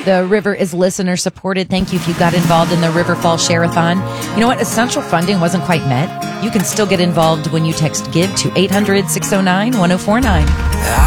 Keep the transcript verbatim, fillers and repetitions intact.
The river is listener supported. Thank you if you got involved in the River Fall Share-a-thon. You know what? Essential funding wasn't quite met. You can still get involved when you text GIVE to eight hundred, six oh nine, one oh four nine.